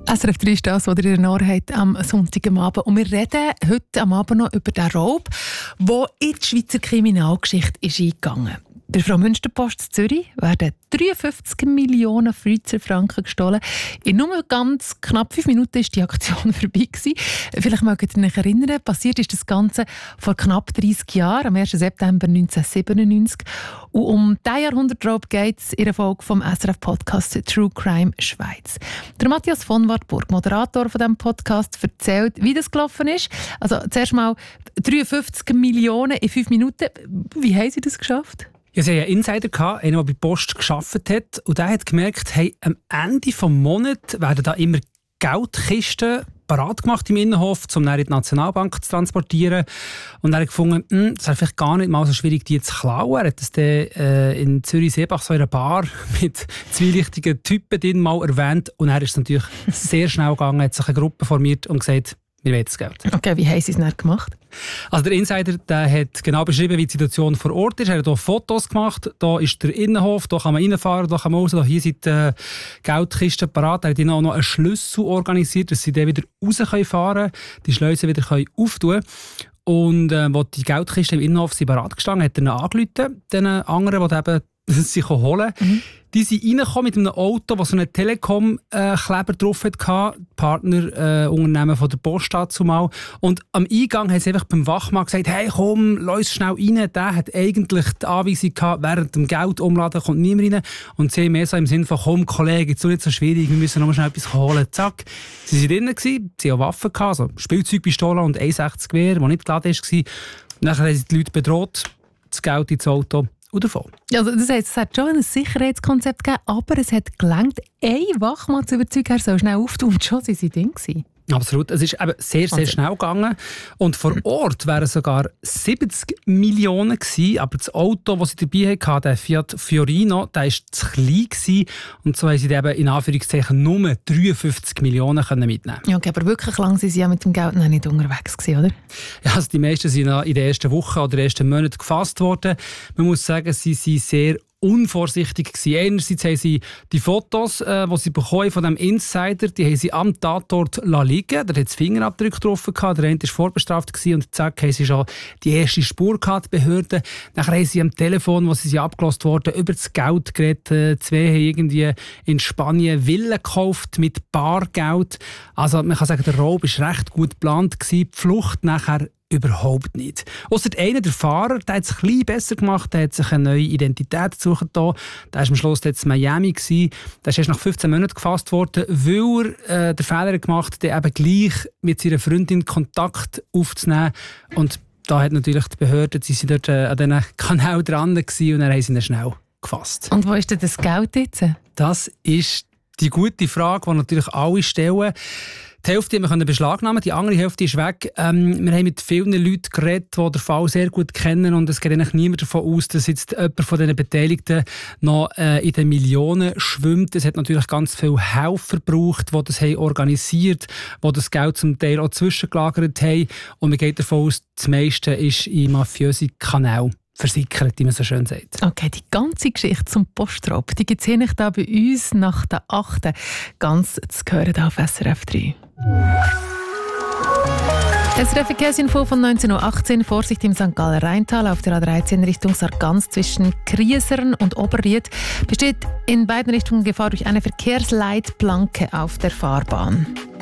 SRF 3 ist das, was ihr in der Ohr habt am Sonntagabend. Und wir reden heute am Abend noch über den Raub, der in die Schweizer Kriminalgeschichte ist eingegangen. Der Frau Münsterpost in Zürich werden 53 Millionen Schweizer Franken gestohlen. In nur ganz knapp 5 Minuten war die Aktion vorbei gewesen. Vielleicht mögt ihr euch erinnern, passiert ist das Ganze vor knapp 30 Jahren, am 1. September 1997. Und um diesen Jahrhundertraub geht es in der Folge vom SRF-Podcast True Crime Schweiz. Der Matthias von Wartburg, Moderator von diesem Podcast, erzählt, wie das gelaufen ist. Also zuerst mal 53 Millionen in 5 Minuten. Wie haben Sie das geschafft? Ja, sie hatten einen Insider, einen, der bei Post gearbeitet hat. Und der hat gemerkt, hey, am Ende des Monats werden da immer Geldkisten parat gemacht im Innenhof, um dann in die Nationalbank zu transportieren. Und er hat gefunden, es wäre vielleicht gar nicht mal so schwierig, die zu klauen. Er hat das dann in Zürich-Seebach so in einer Bar mit zwielichtigen Typen drin mal erwähnt. Und er ist es natürlich sehr schnell gegangen, hat sich eine Gruppe formiert und gesagt, wir wollen das Geld. Okay, wie haben Sie es dann gemacht? Also der Insider, der hat genau beschrieben, wie die Situation vor Ort ist. Er hat hier Fotos gemacht. Hier ist der Innenhof, hier kann man reinfahren, hier kann man raus. Hier sind die Geldkisten parat. Er hat ihnen auch noch einen Schlüssel organisiert, dass sie dann wieder raus fahren können, die Schleuse wieder auftun können. Und als die Geldkisten im Innenhof sind parat gestanden, hat er ihnen angerufen, den anderen, die eben sich holen konnten. Die sind reingekommen mit einem Auto, das so einen Telekom-Kleber drauf hatte, Partnerunternehmen von der Post zumal. Und am Eingang haben sie einfach beim Wachmann gesagt, hey komm, lass uns schnell rein. Der hat eigentlich die Anweisung gehabt, während dem Geld umladen kommt niemand rein. Und sie haben mehr so im Sinne von, komm Kollege, jetzt ist nicht so schwierig, wir müssen noch mal schnell etwas holen. Zack. Sie waren drinnen, sie hatten Waffen, also Spielzeugpistolen und 61 Gewehr, das nicht geladen war. Nachher haben sie die Leute bedroht, das Geld ins Auto. Also das heisst, es hat schon ein Sicherheitskonzept gegeben, aber es hat gelangt, einen Wachmann zu überzeugen, er soll schnell auftun und schon sind sie drin gewesen. Absolut. Es ist eben sehr, sehr schnell gegangen. Und vor Ort wären sogar 70 Millionen gewesen, aber das Auto, das sie dabei hatten, der Fiat Fiorino, der war zu klein gewesen. Und so haben sie eben in Anführungszeichen nur 53 Millionen mitnehmen. Ja, okay, aber wirklich lang sind sie ja mit dem Geld noch nicht unterwegs gewesen, oder? Ja, also die meisten sind in den ersten Wochen oder ersten Monaten gefasst worden. Man muss sagen, sie sind sehr unvorsichtig gewesen. Einerseits haben sie die Fotos, die sie bekommen von dem Insider, die haben sie am Tatort liegen. Da hat es Fingerabdrücke drauf gehabt. Der eine war vorbestraft gewesen und zack, haben sie schon die erste Spur gehabt, die Behörden. Nachher haben sie am Telefon, wo sie abgelost wurden, über das Geld geredet. Zwei haben irgendwie in Spanien Villen gekauft mit Bargeld. Also man kann sagen, der Raub war recht gut geplant gewesen. Die Flucht nachher überhaupt nicht. Ausser einer, der Fahrer, der hat es ein bisschen besser gemacht, der hat sich eine neue Identität gesucht. Der war am Schluss jetzt in Miami. Der ist erst nach 15 Monaten gefasst worden, weil er den Fehler gemacht hat, eben gleich mit seiner Freundin Kontakt aufzunehmen. Und da hat natürlich die Behörden, sie sind dort an diesen Kanal dran gewesen und dann haben sie ihn schnell gefasst. Und wo ist denn das Geld jetzt? Das ist die gute Frage, die natürlich alle stellen. Die Hälfte haben wir beschlagnahmen, die andere Hälfte ist weg. Wir haben mit vielen Leuten geredet, die den Fall sehr gut kennen und es geht eigentlich niemand davon aus, dass jetzt jemand von den Beteiligten noch in den Millionen schwimmt. Es hat natürlich ganz viele Helfer gebraucht, die das haben organisiert, die das Geld zum Teil auch zwischengelagert haben und man geht davon aus, das meiste ist in mafiöse Kanäle versickert, wie man so schön sagt. Okay, die ganze Geschichte zum Postraub, die gibt es hier nicht da bei uns nach der 8. ganz zu hören auf SRF 3. SRF Verkehrsinfo von 19.18 Uhr. Vorsicht im St. Galler Rheintal auf der A13 Richtung Sargans zwischen Kriesern und Oberried. Besteht in beiden Richtungen Gefahr durch eine Verkehrsleitplanke auf der Fahrbahn.